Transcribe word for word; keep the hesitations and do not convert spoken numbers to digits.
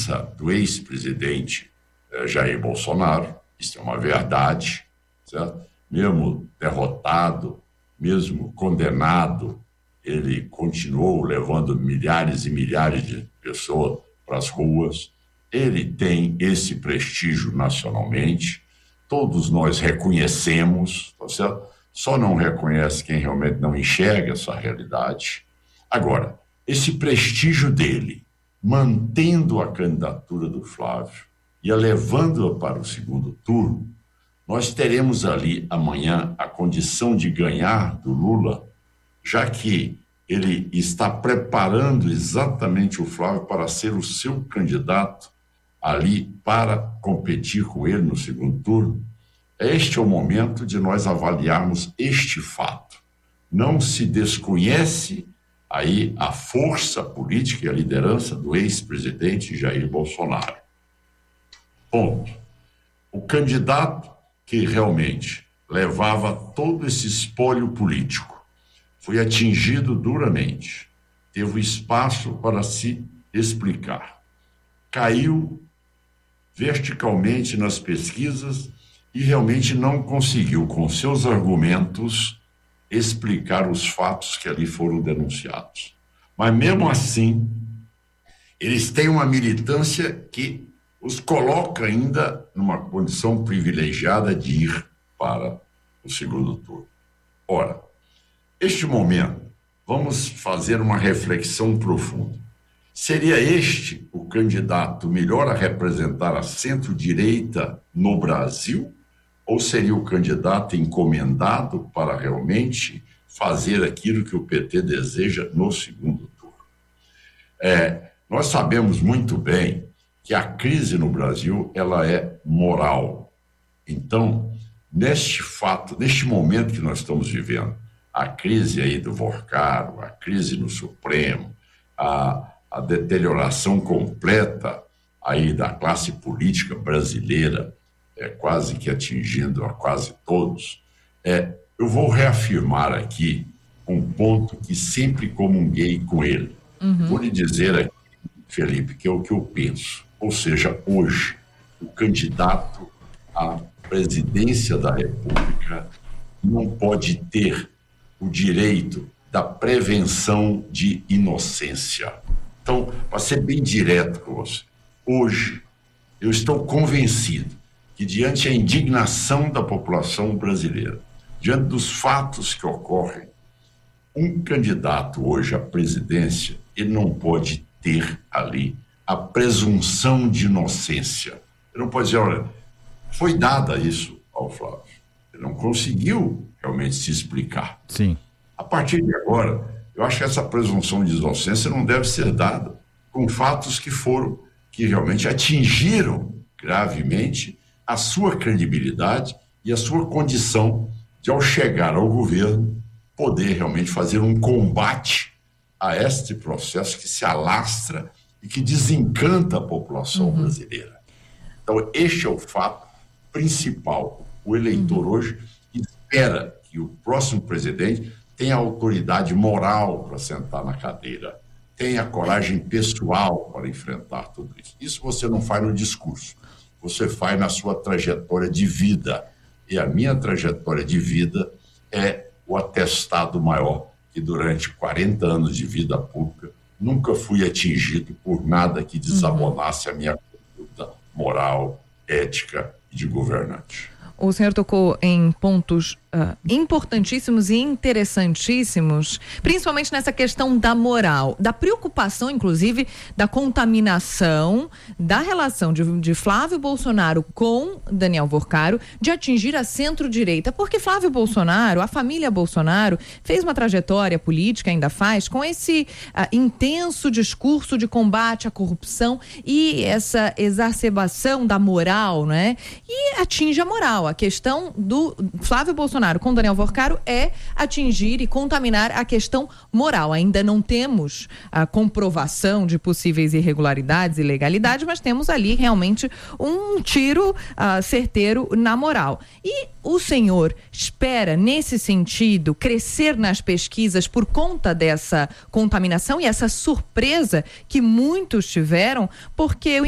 liderança do ex-presidente eh, Jair Bolsonaro, isso é uma verdade, certo? Mesmo derrotado, mesmo condenado, ele continuou levando milhares e milhares de pessoas para as ruas. Ele tem esse prestígio nacionalmente, todos nós reconhecemos, tá certo? Só não reconhece quem realmente não enxerga essa realidade. Agora, esse prestígio dele, mantendo a candidatura do Flávio e a levando-a para o segundo turno, nós teremos ali amanhã a condição de ganhar do Lula, já que ele está preparando exatamente o Flávio para ser o seu candidato ali para competir com ele no segundo turno. Este é o momento de nós avaliarmos este fato. Não se desconhece aí a força política e a liderança do ex-presidente Jair Bolsonaro. Ponto. O candidato que realmente levava todo esse espólio político foi atingido duramente, teve espaço para se explicar, caiu verticalmente nas pesquisas e realmente não conseguiu, com seus argumentos, explicar os fatos que ali foram denunciados. Mas, mesmo assim, eles têm uma militância que os coloca ainda numa condição privilegiada de ir para o segundo turno. Ora, este momento, vamos fazer uma reflexão profunda. Seria este o candidato melhor a representar a centro-direita no Brasil? Ou seria o candidato encomendado para realmente fazer aquilo que o P T deseja no segundo turno? É, nós sabemos muito bem que a crise no Brasil ela é moral. Então, neste fato, neste momento que nós estamos vivendo, a crise aí do Vorcaro, a crise no Supremo, a, a deterioração completa aí da classe política brasileira, é, quase que atingindo a quase todos, é, eu vou reafirmar aqui um ponto que sempre comunguei com ele. Uhum. Vou lhe dizer aqui, Felipe, que é o que eu penso. Ou seja, hoje, o candidato à presidência da República não pode ter o direito da prevenção de inocência. Então, para ser bem direto com você, hoje eu estou convencido que diante da indignação da população brasileira, diante dos fatos que ocorrem, um candidato hoje à presidência, ele não pode ter ali a presunção de inocência. Ele não pode dizer, olha, foi dada isso ao Flávio. Ele não conseguiu realmente se explicar. Sim. A partir de agora, eu acho que essa presunção de inocência não deve ser dada com fatos que foram, que realmente atingiram gravemente a sua credibilidade e a sua condição de, ao chegar ao governo, poder realmente fazer um combate a este processo que se alastra e que desencanta a população uhum. brasileira. Então, este é o fato principal. O eleitor uhum. hoje espera que o próximo presidente tenha autoridade moral para sentar na cadeira, tenha coragem pessoal para enfrentar tudo isso. Isso você não faz no discurso, você faz na sua trajetória de vida. E a minha trajetória de vida é o atestado maior que durante quarenta anos de vida pública nunca fui atingido por nada que desabonasse a minha conduta moral, ética e de governante. O senhor tocou em pontos uh, importantíssimos e interessantíssimos, principalmente nessa questão da moral, da preocupação, inclusive, da contaminação, da relação de, de Flávio Bolsonaro com Daniel Vorcaro, de atingir a centro-direita, porque Flávio Bolsonaro, a família Bolsonaro, fez uma trajetória política, ainda faz, com esse uh, intenso discurso de combate à corrupção e essa exacerbação da moral, né? E atinge a moral. A questão do Flávio Bolsonaro com Daniel Vorcaro é atingir e contaminar a questão moral. Ainda não temos a comprovação de possíveis irregularidades e ilegalidades, mas temos ali realmente um tiro uh, certeiro na moral. E o senhor espera, nesse sentido, crescer nas pesquisas por conta dessa contaminação e essa surpresa que muitos tiveram, porque